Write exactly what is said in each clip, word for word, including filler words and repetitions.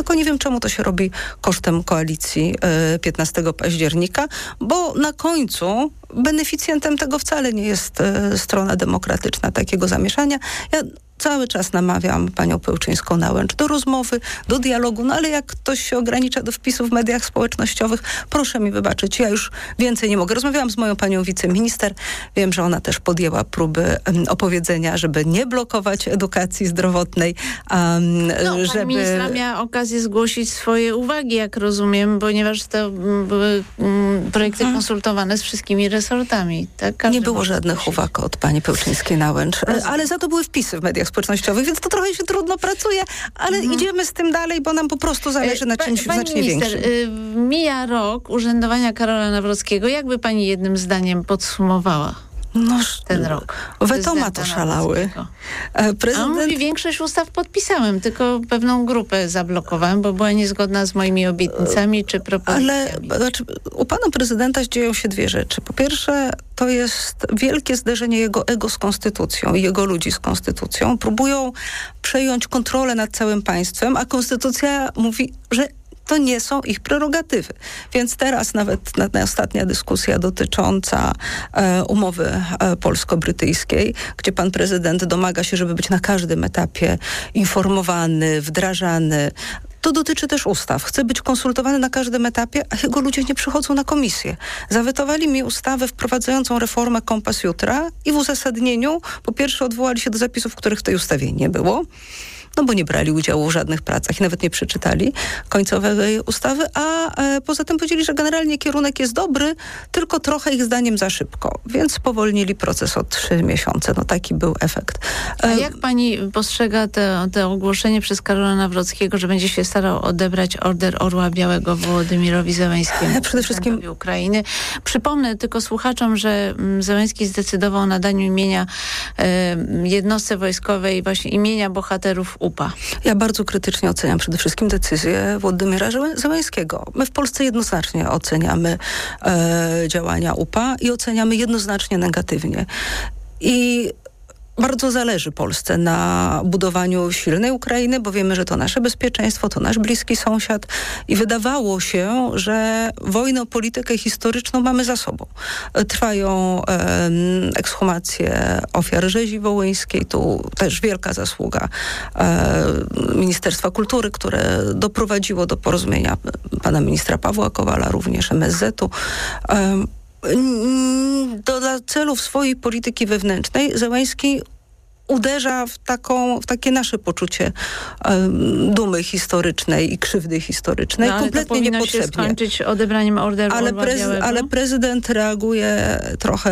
tylko nie wiem, czemu to się robi kosztem koalicji piętnastego października, bo na końcu beneficjentem tego wcale nie jest strona demokratyczna, takiego zamieszania. Ja cały czas namawiam panią Pełczyńską-Nałęcz do rozmowy, do dialogu, no ale jak ktoś się ogranicza do wpisów w mediach społecznościowych, proszę mi wybaczyć, ja już więcej nie mogę. Rozmawiałam z moją panią wiceminister, wiem, że ona też podjęła próby um, opowiedzenia, żeby nie blokować edukacji zdrowotnej, um, no, żeby... Pani ministra miała okazję zgłosić swoje uwagi, jak rozumiem, ponieważ to były um, projekty hmm. konsultowane z wszystkimi resortami. Tak? Każdy nie było żadnych zgłosić. uwag od pani Pełczyńskiej-Nałęcz, ale za to były wpisy w mediach społecznościowych, więc to trochę się trudno pracuje, ale mhm. idziemy z tym dalej, bo nam po prostu zależy na czymś pa, znacznie minister, większym. Y, mija rok urzędowania Karola Nawrockiego. Jakby pani jednym zdaniem podsumowała No, ten rok? Wetomat oszalały. Prezydent... A on mówi, większość ustaw podpisałem, tylko pewną grupę zablokowałem, bo była niezgodna z moimi obietnicami czy propozycjami. Ale znaczy, u pana prezydenta dzieją się dwie rzeczy. Po pierwsze, to jest wielkie zderzenie jego ego z konstytucją i jego ludzi z konstytucją. Próbują przejąć kontrolę nad całym państwem, a konstytucja mówi, że to nie są ich prerogatywy. Więc teraz nawet na, na ostatnia dyskusja dotycząca e, umowy e, polsko-brytyjskiej, gdzie pan prezydent domaga się, żeby być na każdym etapie informowany, wdrażany. To dotyczy też ustaw. Chce być konsultowany na każdym etapie, a jego ludzie nie przychodzą na komisję. Zawetowali mi ustawę wprowadzającą reformę Kompas Jutra i w uzasadnieniu po pierwsze odwołali się do zapisów, których w tej ustawie nie było, no bo nie brali udziału w żadnych pracach i nawet nie przeczytali końcowej ustawy, a e, poza tym powiedzieli, że generalnie kierunek jest dobry, tylko trochę ich zdaniem za szybko, więc spowolnili proces o trzy miesiące. No taki był efekt. E, a jak pani postrzega te, te ogłoszenie przez Karola Nawrockiego, że będzie się starał odebrać Order Orła Białego Wołodymirowi Zełenskiemu, ja przede wszystkim Ukrainy? Przypomnę tylko słuchaczom, że Zełenski zdecydował o nadaniu imienia e, jednostce wojskowej, właśnie imienia bohaterów U P A. Ja bardzo krytycznie oceniam przede wszystkim decyzję Władimira Zełenskiego. My w Polsce jednoznacznie oceniamy e, działania U P A i oceniamy jednoznacznie negatywnie. I bardzo zależy Polsce na budowaniu silnej Ukrainy, bo wiemy, że to nasze bezpieczeństwo, to nasz bliski sąsiad i wydawało się, że wojnę o politykę historyczną mamy za sobą. Trwają e, ekshumacje ofiar rzezi wołyńskiej, tu też wielka zasługa e, Ministerstwa Kultury, które doprowadziło do porozumienia pana ministra Pawła Kowala, również M S Z-u. E, Do, dla celów swojej polityki wewnętrznej Zełenski uderza w, taką, w takie nasze poczucie um, dumy historycznej i krzywdy historycznej. No, kompletnie to niepotrzebnie. Się skończyć odebraniem Orderu ale, Orła prez, Białego? ale prezydent reaguje trochę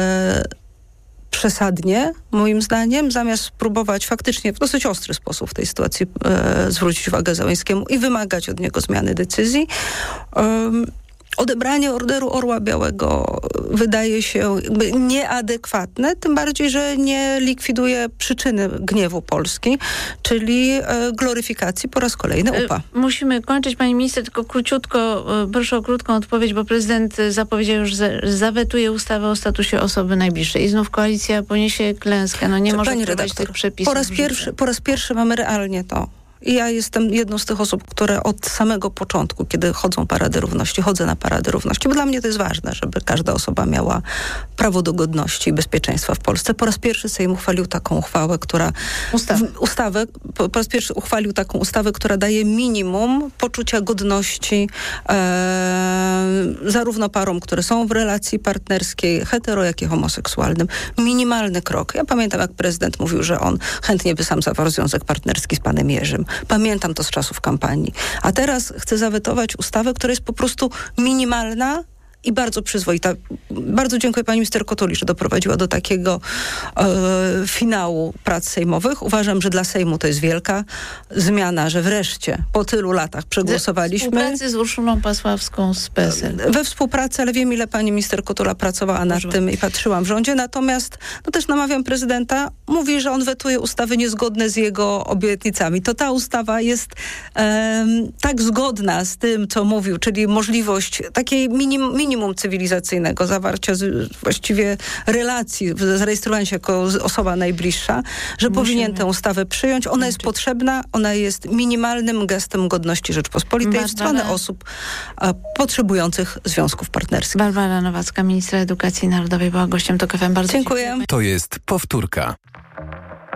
przesadnie, moim zdaniem, zamiast spróbować faktycznie w dosyć ostry sposób w tej sytuacji e, zwrócić uwagę Zełenskiemu i wymagać od niego zmiany decyzji. Um, Odebranie Orderu Orła Białego wydaje się jakby nieadekwatne, tym bardziej, że nie likwiduje przyczyny gniewu Polski, czyli e, gloryfikacji po raz kolejny U P A. Musimy kończyć, pani minister, tylko króciutko, proszę o krótką odpowiedź, bo prezydent zapowiedział już, że zawetuje ustawę o statusie osoby najbliższej. I znów koalicja poniesie klęskę. No nie może wprowadzić tych przepisów. Po raz, pierwszy, po raz pierwszy mamy realnie to. I ja jestem jedną z tych osób, które od samego początku, kiedy chodzą Parady Równości, chodzę na Parady Równości, bo dla mnie to jest ważne, żeby każda osoba miała prawo do godności i bezpieczeństwa w Polsce. Po raz pierwszy Sejm uchwalił taką uchwałę, która... Ustawę. W, ustawę po, po raz pierwszy uchwalił taką ustawę, która daje minimum poczucia godności e, zarówno parom, które są w relacji partnerskiej, hetero, jak i homoseksualnym. Minimalny krok. Ja pamiętam, jak prezydent mówił, że on chętnie by sam zawarł związek partnerski z panem Jerzym. Pamiętam to z czasów kampanii. A teraz chcę zawetować ustawę, która jest po prostu minimalna i bardzo przyzwoita. Bardzo dziękuję pani minister Kotuli, że doprowadziła do takiego e, finału prac sejmowych. Uważam, że dla Sejmu to jest wielka zmiana, że wreszcie po tylu latach przegłosowaliśmy. We współpracy z Urszulą Pasławską z P S L. We współpracy, ale wiem, ile pani minister Kotula pracowała nad Może. tym i patrzyłam w rządzie. Natomiast no też namawiam prezydenta, mówi, że on wetuje ustawy niezgodne z jego obietnicami. To ta ustawa jest e, tak zgodna z tym, co mówił, czyli możliwość takiej minim, minimum minimum cywilizacyjnego, zawarcia z, właściwie relacji, zarejestrowania się jako osoba najbliższa, że Musimy. powinien tę ustawę przyjąć. Ona jest potrzebna, ona jest minimalnym gestem godności Rzeczpospolitej Barbara. w stronę osób a, potrzebujących związków partnerskich. Barbara Nowacka, ministra edukacji narodowej, była gościem TOK F M. Bardzo dziękuję. dziękuję. To jest powtórka.